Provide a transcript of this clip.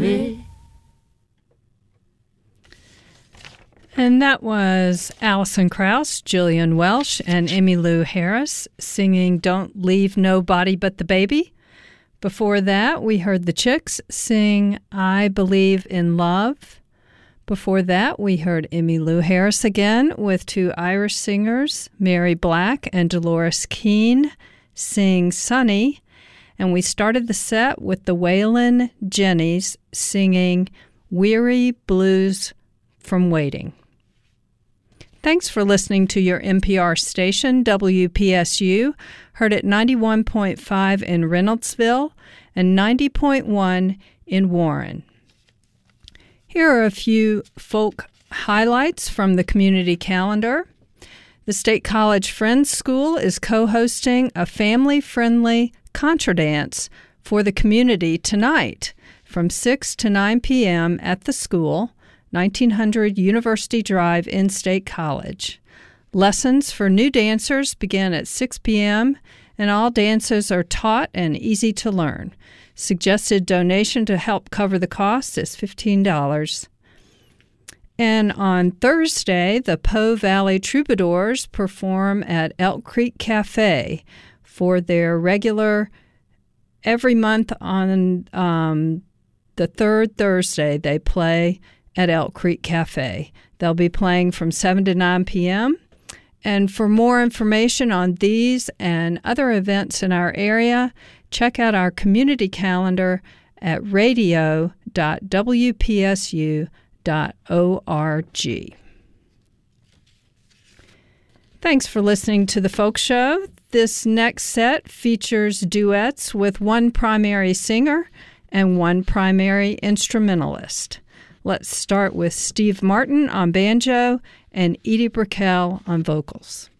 me. And that was Alison Krauss, Jillian Welsh, and Emmylou Harris singing Don't Leave Nobody But the Baby. Before that, we heard the Chicks sing I Believe in Love. Before that, we heard Emmylou Harris again with two Irish singers, Mary Black and Dolores Keane, sing Sunny. And we started the set with the Waylon Jennings singing Weary Blues from Waiting. Thanks for listening to your NPR station, WPSU, heard at 91.5 in Reynoldsville and 90.1 in Warren. Here are a few folk highlights from the community calendar. The State College Friends School is co-hosting a family-friendly contra dance for the community tonight from 6 to 9 p.m. at the school, 1900 University Drive in State College. Lessons for new dancers begin at 6 p.m., and all dances are taught and easy to learn. Suggested donation to help cover the cost is $15. And on Thursday, the Po Valley Troubadours perform at Elk Creek Cafe for their regular every month on the third Thursday they play at Elk Creek Cafe. They'll be playing from 7 to 9 p.m. And for more information on these and other events in our area, check out our community calendar at radio.wpsu.org. Thanks for listening to The Folk Show. This next set features duets with one primary singer and one primary instrumentalist. Let's start with Steve Martin on banjo and Edie Brickell on vocals.